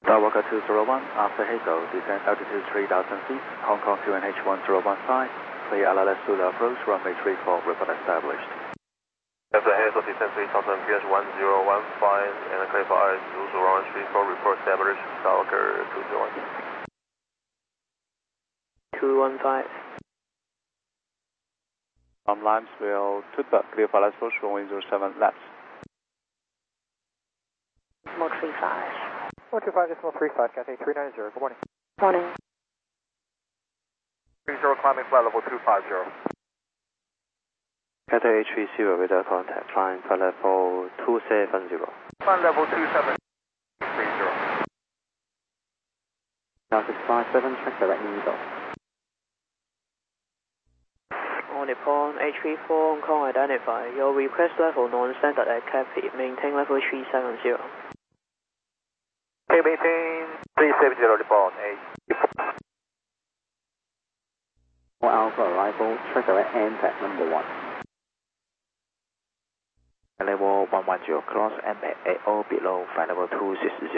Skywalker 201, after Hazel, descend altitude 3,000 feet, Hong Kong QNH 1015, clear LLS Zulu approach, runway 34, report established. After Hazel, descend 3,000 feet, 1015, and clear for IS Zulu runway 34, report established, Skywalker 201. 215. From Limesville, Tutba, clear for LS approach, runway 07 laps. Mode 35. 125, decimal 35, Cathay 390, good morning. Morning. 30 climbing flight level 250. Cathay H30, radar contact, climb flight level 270. Climb level 2730. Now 657, check direct needle. On Nippon, H34 Hong Kong identify. Your request level non-standard at Cathay. Maintain level 370. Okay, maintain 370 Nippon, Alpha arrival, check direct MPAC number 1. Level 110, cross MPAC AO below flight level 260.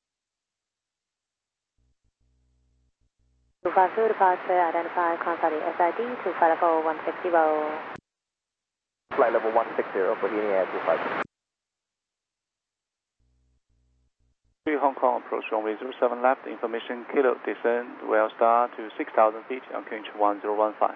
250 departure, identify, contact the SID to flight level 160. Flight level 160, Bohemia Air 250. 3 Hong Kong approach runway 07 left, information kilo, descend, well star to 6,000 feet, on QNH 1015.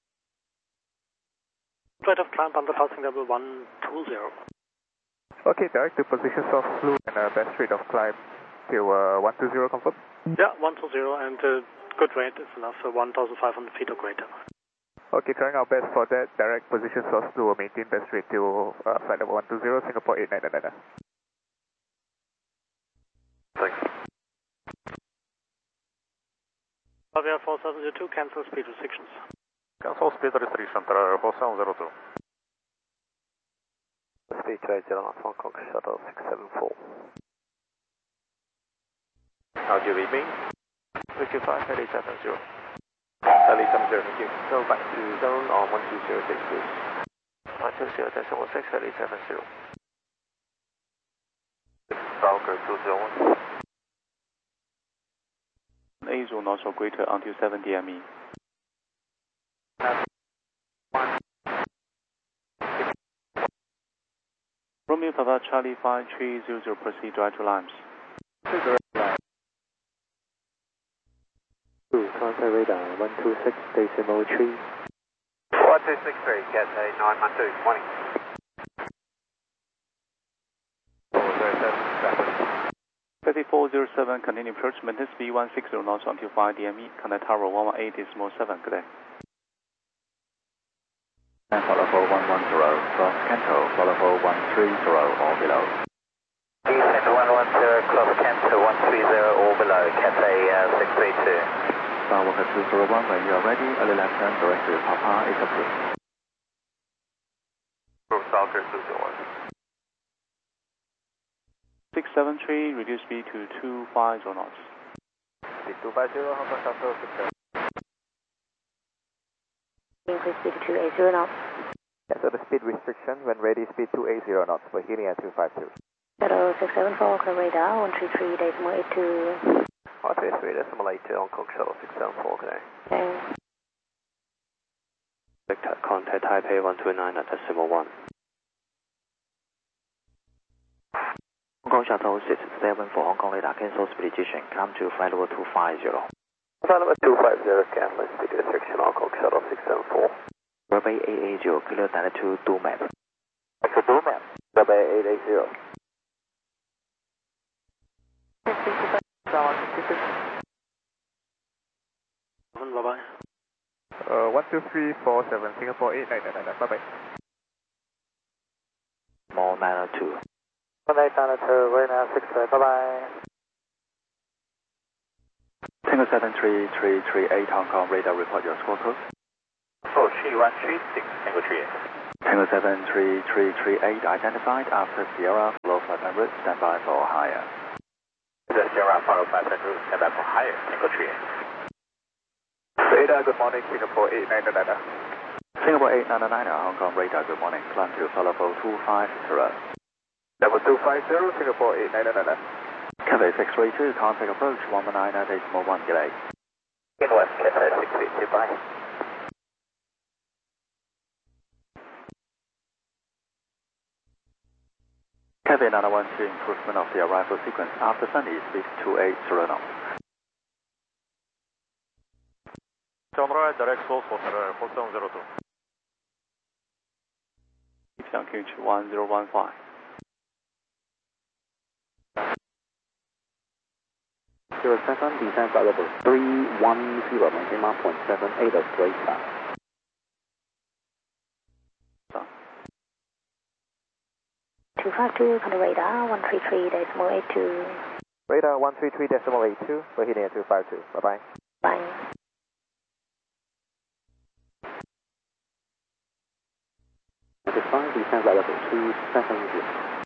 Rate of climb under passing level 120. Okay, direct to position source fluid and best rate of climb to 120, confirm? Yeah, 120 and good rate is enough, 1,500 feet or greater. Okay, trying our best for that. Direct position source fluid, maintain best rate to flight level 120, Singapore 8999. Thanks. Avia 4702, cancel speed restrictions. Cancel speed restriction, 4702. Speed 280 knots, Hong Kong Shuttle 674. How do you read me? 55, 870. 870, thank you. Go back to zone on 1206, please. 120.16, 870. Skywalker 201. A zone also greater until 70 ME. Romeo Papa Charlie 5300, proceed direct to Limes. Contact radar 126, decimal 3. 1263, Cathay 912, morning. 3407, continue approach, maintain speed 160 knots until 5 DME, connect tower 118.7, good day. And follow for 110, cross Canto, follow for 130 or below. Descend 110, cross Canto 130 or below, Cathay 632. Skywalker 201, when you are ready, early left turn, direct to Papa is approved. Skywalker 201. 673, reduce speed to 250 knots. Speed 250, Hong Kong Shuttle 670. Increase speed to 280 knots. Cancel the speed restriction, when ready speed 280 knots, Bohemia 252. Shadow 674, clear radar 133.82. 133.82, Hong Kong Shuttle 674, good day. Okay. Victor, contact Taipei 129 at decimal 1. Hong Kong Shuttle 674, Hong Kong radar, cancel speed restriction, come to flight level 250. Flight level 250, cancel speed restriction, Hong Kong Shuttle 674. Runway 880, clear altitude do map. Actual do map. Runway 880. Bye-bye. 12347, Singapore 8999, bye-bye. More 902. 1892, right now 6, bye-bye. Tango 73338, Hong Kong radar, report your score code. Oh, 3136, Tango 38. Tango 73338, identified after Sierra, flow 500, stand by for higher. The Sierra follow 500, stand by for higher, Tango 38. Radar, good morning, Singapore 8999. Singapore 899, Hong Kong radar, good morning, climb to follow 250. Level 250, Singapore 8999. Cathay 632, contact approach 119.1 delay. West Cathay 632, bye. Cathay 912, improvement of the arrival sequence after sunny speed 280 knots. Turn right, direct course for 4702. Yankee 1015. 07, descent flight level 310, maintain Mach 0.78 of straight south. Two 252, contact radar 133.82. Radar 133.82, we're hitting at 252. Bye-bye. Bye. Descent flight level 270.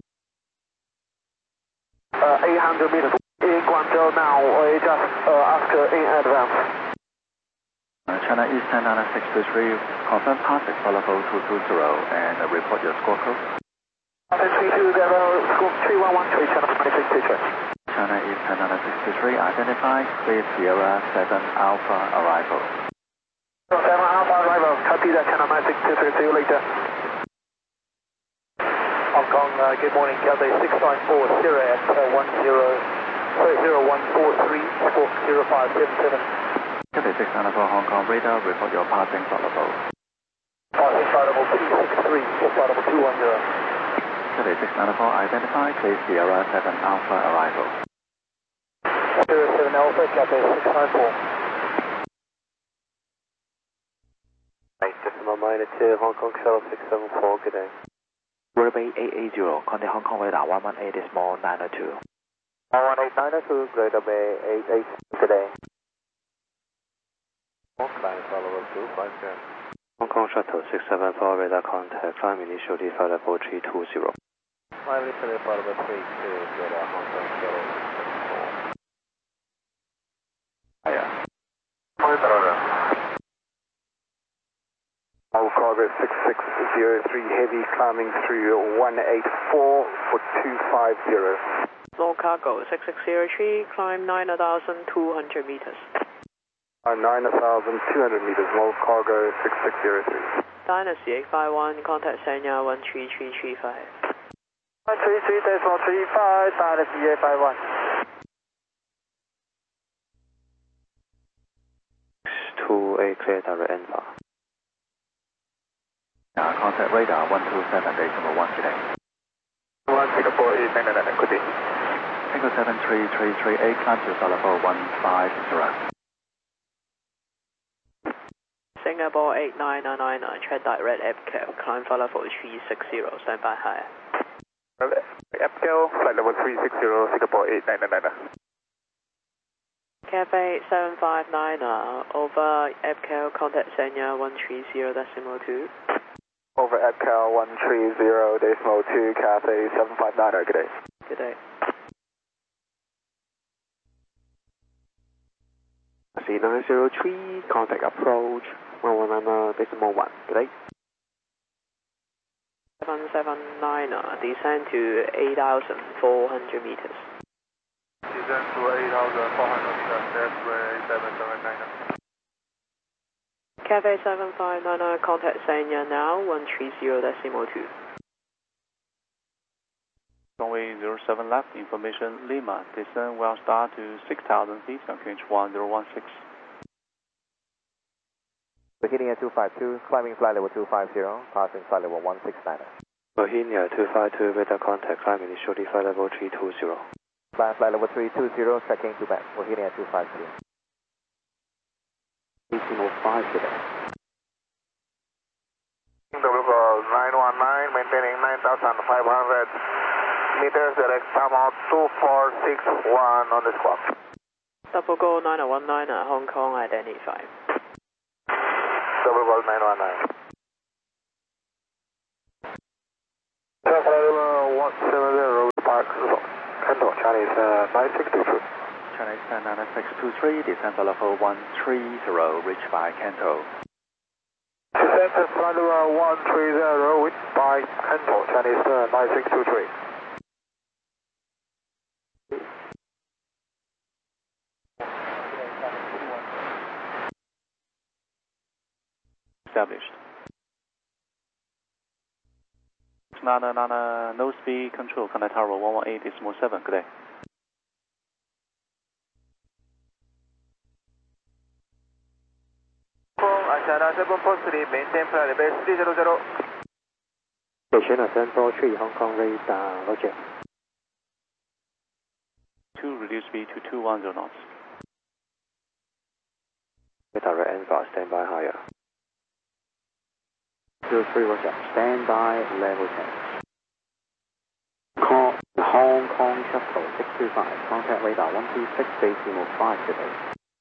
800 meters in Guangzhou now, just ask in advance. China East 10963, confirm passing for level 220 and report your score code. 320, score 3113, China 26 teacher. China East 10963, identified, clear Sierra 7 Alpha arrival. 7 Alpha arrival, copy that, China 96 teacher, see you later. Hong Kong, good morning, Cathay 694, Sierra at 0143, squawk 0577. Cathay 694 Hong Kong radar, report your passing for level. Passing flight level 263, flight level 210. Cathay 694, identified, clear Sierra 7 Alpha arrival. Sierra 7 Alpha, Cathay 694. 8.2, Hong Kong Shuttle 674, good day. Runway 880, contact Hong Kong radar 118.902. 118.902, Greater Bay 88, good day. Climb follow 250. Hong Kong Shuttle 674, radar contact, climb initially flight level 320. Climb initially flight level 320, Hong Kong Shuttle 674. Hiya. Progress 6603, heavy climbing through 184 for 250. Small cargo 6603, climb 9,200 meters. 9,200 meters, small cargo 6603. Dynasty 851, contact Sanya 13335. 133.35, Dynasty 851. 28 clear direct Enva. Contact radar 127.1 today. 1 Singapore 899, good day. Tango 73338, climb to flight level 150. Singapore 8999, check direct EPCAL, climb flight level 360, stand by high. EPCAL, flight level 360, Singapore 8999. Cathay 759, over EPCAL, contact Sanya 130.2. Over EPCAL 130.2, Cathay 759, good day. Good day. C903, contact approach 119.1, good day. 779, descend to 8,400 meters. Descend to 8,400 meters, that's way 779. Cathay 759, contact Sanya now 130.2. Runway 07 left, information Lima, descent will start to 6,000 feet, Yankee 1016. We're hitting at 252, climbing flight level 250, passing flight level 169. Bohemia 252, radar contact, climb initially flight level 320. Flight level 320, checking to back. We're hitting at 252. 1805 today. WCall 919, maintaining 9,500 meters, direct time out 2461 on the squawk. Double go 9019, Hong Kong identified. Double call 919. Level 170, Park, Canton, Chinese 9622. Chinese 99623, descent for level 130, reached by Kanto. Descent to flight level 130, reached by Kanto, Chinese 9623. established. Nana, no speed control, contact tower 118.7, good day. China 743, maintain flight level 300. Station 743, Hong Kong radar, roger. 2, reduce speed to 210 knots. Direct Enva, stand by higher. 03, roger. Stand by, level change. Hong Kong Shuttle 625, contact radar 126.5 today.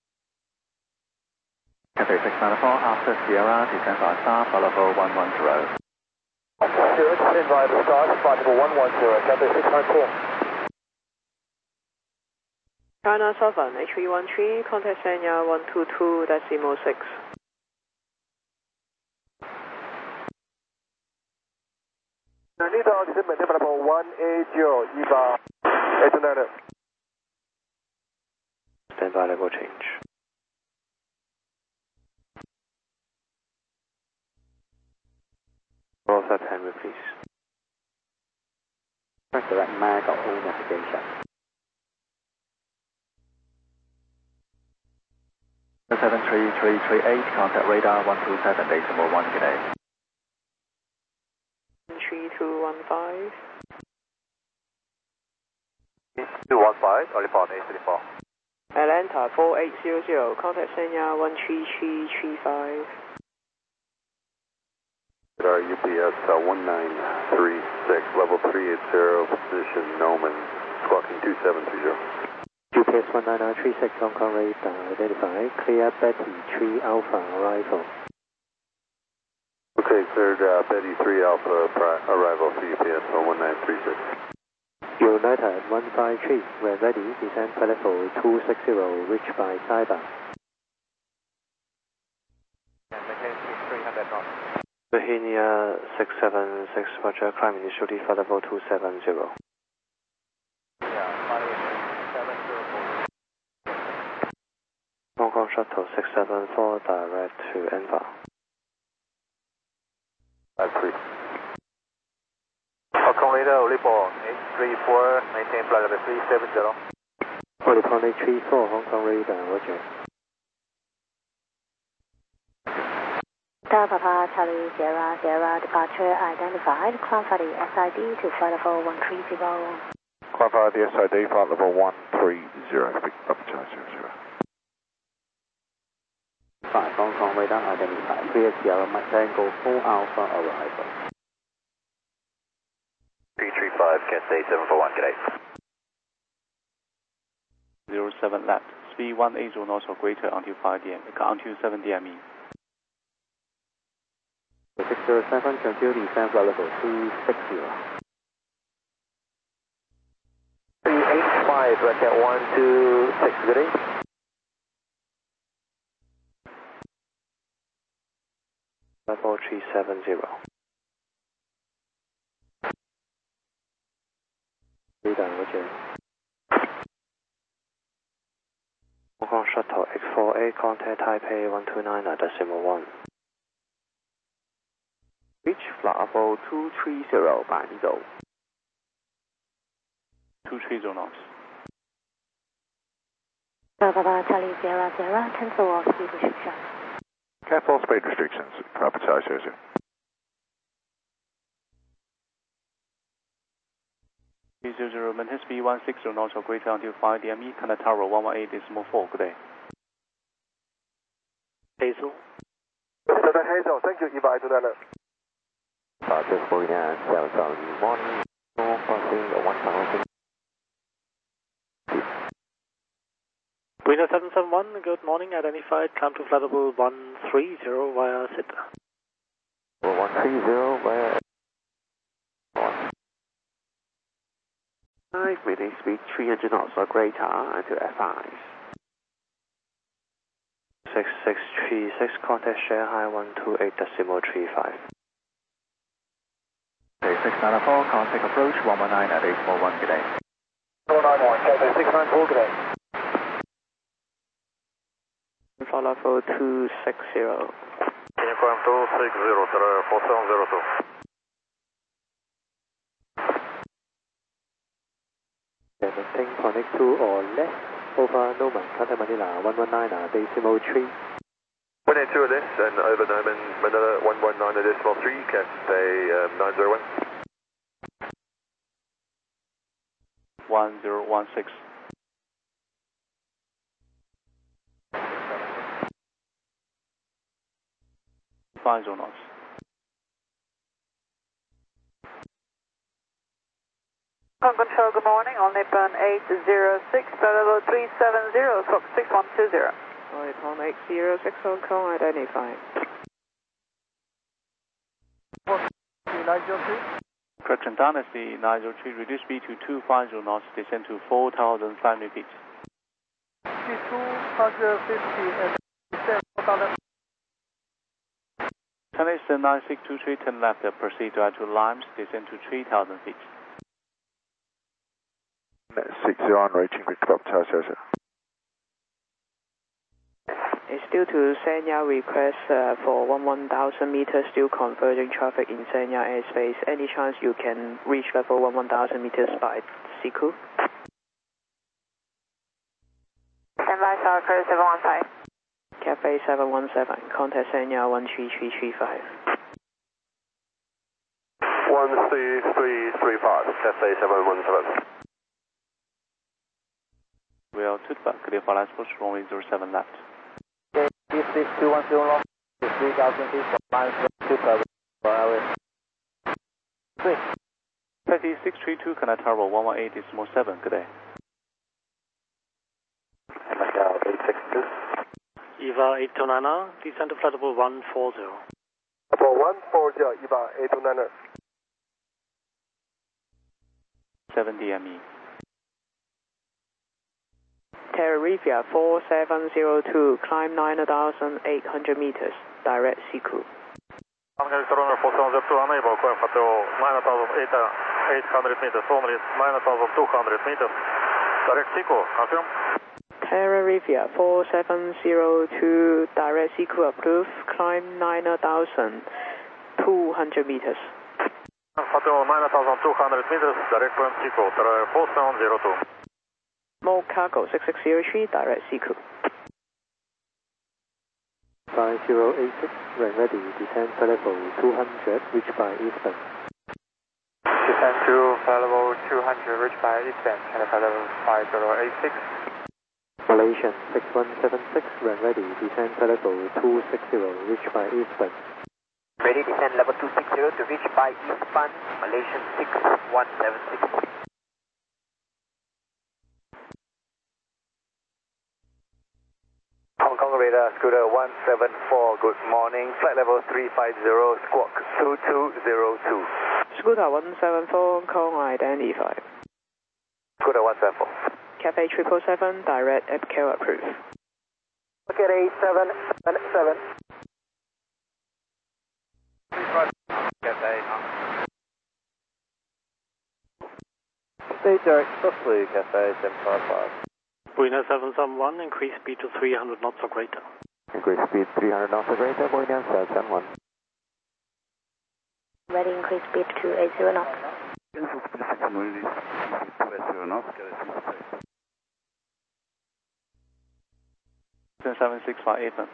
Cathay 694, after Sierra, descend by star, follow for 110. Stand by the start, flight level 110, Cathay 694. China 7, H313, contact Sanya 122.6. Nidal, descend maintain flight level 180, EVA 829. Stand by level change. Roll flight Henry, please. Press direct mag or all navigation. 73338, contact radar 127.1, good day. 3215. 215, Olipon 834. Atlanta 4800, contact Sanya 13335. Radar UPS 1936, level 380, position Noman, squawking 2720. UPS 19936, Hong Kong radar, identify, clear Betty 3 Alpha arrival. Okay, cleared Betty 3 Alpha arrival for UPS 1936. United 153, when ready, descend flight level 260, reach by Cyber. And maintain 300 knots. Bohemia 676, roger, climb initially flight level 270. Hong Kong Shuttle 674, direct to Enva. 53. Hong Kong radar, Olipon 834, maintain flight level 370. Olipon 834, Hong Kong radar, roger. Delta Papa Charlie Sierra Sierra departure identified. Clarify the SID to flight level 130. Clarify the SID, flight level 130, speak up charge 00. 5, Hong Kong radar identified. Clear Sierra Mike Tango 4 Alpha arrival. 335, Cathay 741, good day. 07 left, speed 180 knots or greater until 7 DME. 607, continue descend flight level 260. 385, rocket 126, good day. Level 370. Radar, roger. Hong Kong Shuttle X48, contact Taipei 129.1. Reach flight level 230 Banzhou. 230 knots. Delta Papa Charlie Sierra Sierra, cancel all speed restriction. Careful speed restrictions, Papa Charlie 00. 300, maintain speed 160 knots or greater until 5 DME, contact tower 118.4, good day. Hazel. Hazel, thank you, EVA 829. Just moving in 771, crossing 1000. Winner 771, good morning, identified, climb to flight level 130 via SIT. 130 via 5, maintain speed 300 knots or greater until F5. 6636, contact Shanghai 128.35. Okay, 694, contact approach 119 at 841, good day. 491, Cathay 694, good day. Flight level 260. climb to 60, 4702. Maintain connect to or left over Noman, contact Manila 119 decimal 3. 182 this and over Noman, Manila 119 decimal 3, Cathay 901. 1016. Five zero knots. Control, good morning. On Nippon 806, level 370, Fox 6120. On Nippon 806, Hong Kong, identify. Correction, Dynasty 903, reduce speed to 250 knots, descend to 4,500 feet. 250 and descend 4,000. Tennis 9623, turn left, proceed to Limes, descend to 3,000 feet. 60 on reaching quick club, Tower. It's due to Sanya request for 11,000 meters, still converging traffic in Sanya airspace. Any chance you can reach level 11,000 meters by Siku? Standby, Tower Cruise 715. Cafe 717, contact Sanya 13335. 13335, Cafe 717. Real Tutba, clear for last push, runway 07 left. Okay, 6210 long, 3,000 feet, line 2 per hour. 632, connect Tower 118.7, good day. Macau 862. EVA 829, descend to flight level 140. Level 140, EVA 829. 7 DME. Terravia 4702, climb 9,800 meters, direct Siku. Runner 4702, unable, climb FATO 9,800 meters, only 9,200 meters, direct Siku, confirm. Terravia 4702, direct Siku approved, climb 9,200 meters. FATO 9,200 meters, direct climb Siku, 4702. More cargo 6603, direct Siku. 5086, when ready, descend flight level 200, reach by Eastern. Descend to flight level 200, reach by Eastern, and flight level 5086. Malaysian 6176, when ready, descend flight level 260, reach by Eastern. Ready, descend level 260 to reach by Eastern, Malaysian 6176. Hong Kong radar, Scooter 174, good morning, flight level 350, squawk 2202. Scooter 174, Hong Kong, identify. Scooter 174. Cafe 777, direct EPCAL approved. Okay, 777. Cafe. Stay direct, softly, Cafe 755. Buena 771, increase speed to 300 knots or greater. Increase speed 300 knots or greater, Buena 771. Ready, increase speed to 80 knots. 7658.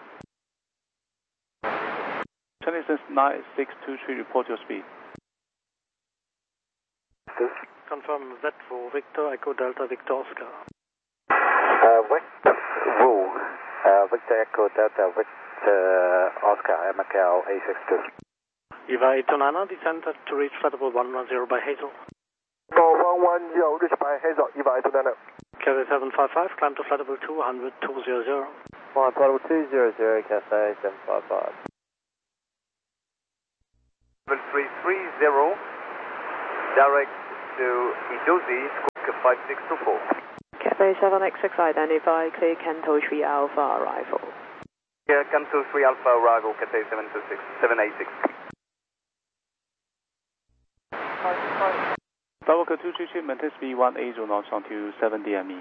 Tennis 9623, report your speed. Confirm Z for Victor, Echo Delta, Victor Oscar. Victor Echo Delta, Victor Oscar, Macau 862. EVA 829, descend to reach flight level 110 by Hazel. 110, reach by Hazel, EVA 829. Cathay 755, climb to flight level 200, 200. Flight level 200, Cathay 755. Level 330, direct to Idozi, squawk 5624. Cafe 786, identify, clear Canto 3 Alpha arrival. Yeah, Canto 3 Alpha arrival, Cathay 726, 786. Bravo 233, maintain speed 180 knots onto 7 DME.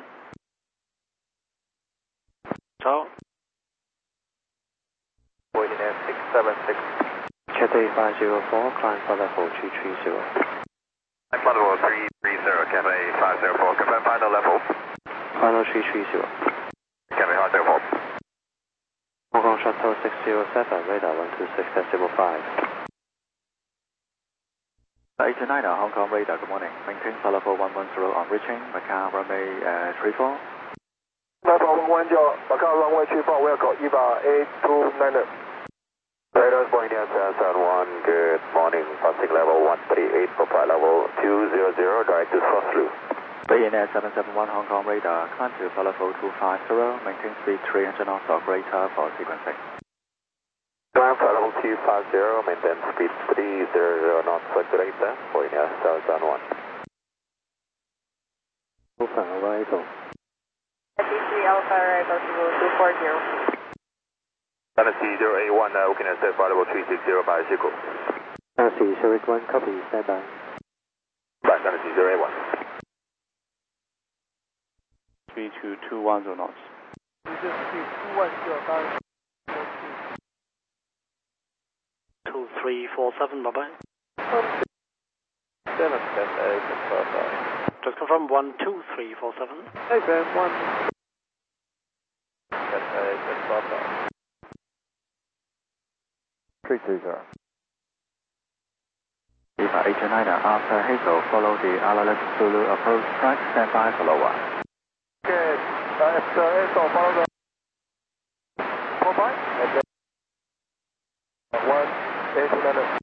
Ciao. Coordinate 6. 76. Cathay 504, climb for level 330. Flight level 330, Cathay 504, confirm final level. Final 330. Cathay 504. Hong Kong Shuttle 607, radar 126.05. 829 Hong Kong radar, good morning. Maintain flight level 110 on reaching Macau runway 34. Level 110, Macau runway 34, welcome, EVA 829. Radar point here, San Juan, good morning. Passing level 138 for flight level 200, direct to Crossloop. Air 771 Hong Kong radar, climb to flight level 250, maintain speed 300 knots or greater for sequencing. Climb flight level 250, maintain speed 300 knots or greater for Air San Juan. Alpha arrival. 33 Alpha arrival to 240. Tennessee 081, looking at flight level 360 by Chico. Tennessee 081, copy, stand by. By Tennessee 081. 3210 knots. 2347, bye-bye. Just confirm 12347. FM 1. 330. EVA 829 after Hazel, follow the Alalas Zulu approach track, stand by for lower. Okay, after Hazel, follow the 45. And then 189.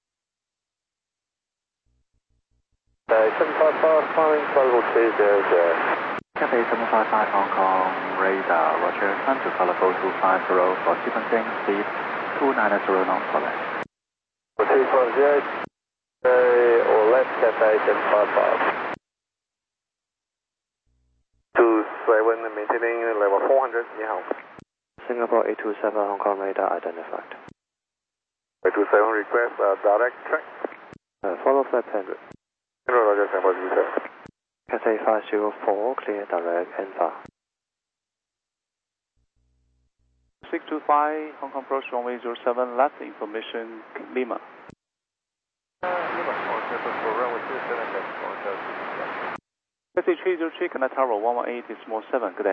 755, following flight level 200. Cathay 755 Hong Kong radar, roger, climb to flight level 250 for sequencing, speed 290 knots for left. 250, or left, Cathay 755. 27, maintaining level 400, 你好。 Singapore 827, Hong Kong radar identified. 827, request direct track. Follow flight plan. Roger, Singapore 27. Cathay 504, clear direct Alpha. 625 Hong Kong approach runway 07 left, information Lima. Lima, for runway 27, left. Cathay 303 Connect Tower 118 Decimal 7, good day.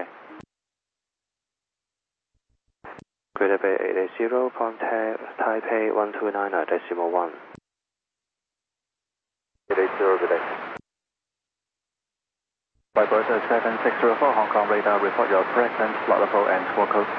Greater Bay 880, contact Taipei 129.1. 880, good day. Whitebird 7604 Hong Kong radar, report your presence, flight level and squawk code.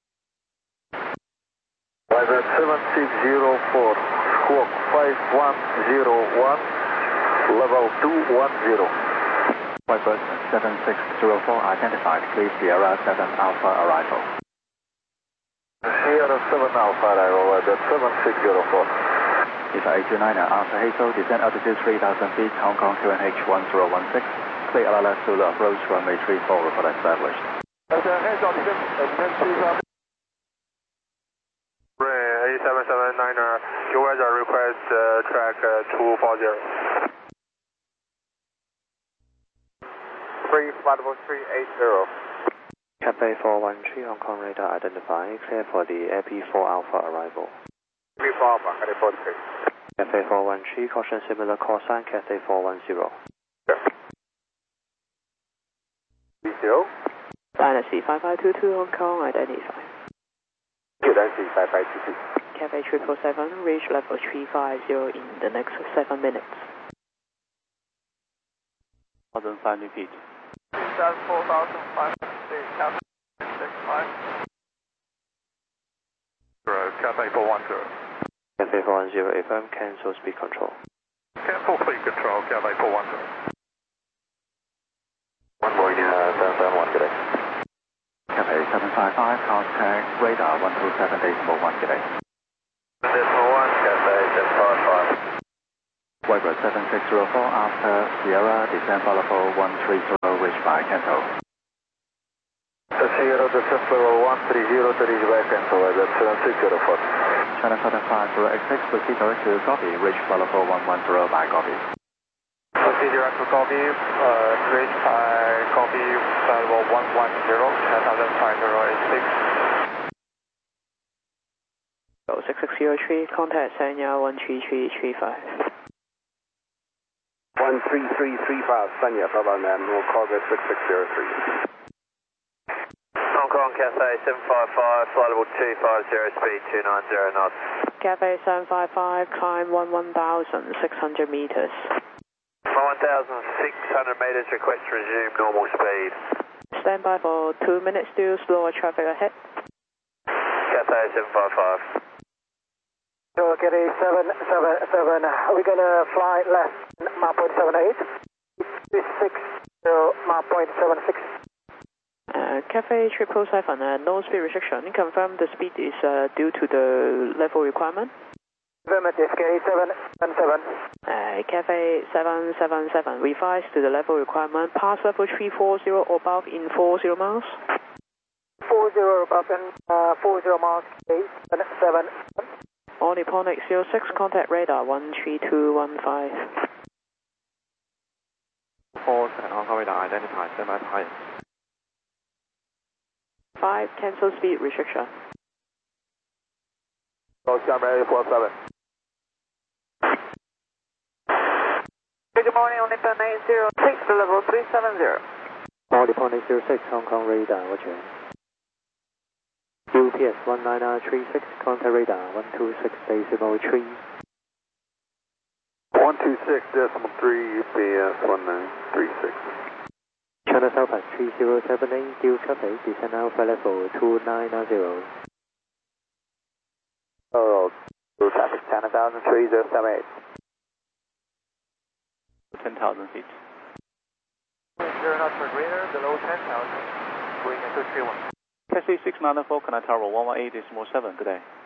Whitebird 7604, squawk 5101, level 210. Whitebird 7604 identified, please Sierra 7 Alpha arrival. Sierra 7 Alpha arrival, Whitebird 7604. EVA 829 after Hazel, descend altitude 3000 feet, Hong Kong QNH 1016. Clear LLS Zulu approach runway 34, report established. Hazel, descend 3000. Ray 8779, your weather request track 240. Free flight level 380. Cathay 413, Hong Kong radar identified, clear for the AP4 Alpha arrival. 34 Alpha, Cathay 43. Cathay 413, caution similar call sign, Cathay 410. Dynasty 5522 Hong Kong identified. Dynasty 5522. Cathay 777, reach level 350 in the next 7 minutes. 1,500 feet. 4,565. Cathay 410. Cathay 410, FM, cancel speed control. Cancel speed control, Cathay 410. 1 more, San Juan, good day. Cathay 755, contact radar 127 decimal 1, good day. Decimal 1, Cathay 755. Whitebird 7604 after Sierra, descend flight level 130, reach by Canto. Sierra, descend level 130 to reach by Canto, Whitebird 7604. China Southern 5086, proceed direct to copy, reach flight level 110 by copy. Proceed direct to copy, reach by copy, flight level 110, China Southern 5086. 6603, contact Sanya 13335. 13335, Sanya, bye-bye man, we'll call this 6603. Hong Kong Cathay 755, flight level 250, speed 290 knots. Cathay 755, climb 11,600 meters. 1,600 meters, request to resume normal speed. Stand by for 2 minutes, still slower traffic ahead. Cathay 755. So Cathay 777, we're gonna fly left, map point 78. 360, map point 76. Cathay 777, no speed restriction. Confirm the speed is due to the level requirement. Affirmative, Cathay 777. Cathay 777, revise to the level requirement. Pass level 340 or above in 40 miles. 40 above and 40 miles, Cathay 777. All Nipponic 06, contact radar 13215. 47 Hong Kong radar identified, stand by high. 5, cancel speed restriction. Roger, ready 47. Good morning, Nippon 806, level 370. All Nippon 806, Hong Kong radar, roger. UPS 19936, contact radar 126.3. 126.3, UPS 1936. China Southwest 3078, due traffic, descend now flight level 290. Oh, through traffic 10,000, 3078. 10,000 feet. 0 knots for greater, below 10,000, going at 231. Taxi 694, Canada Tower 118.7, good day.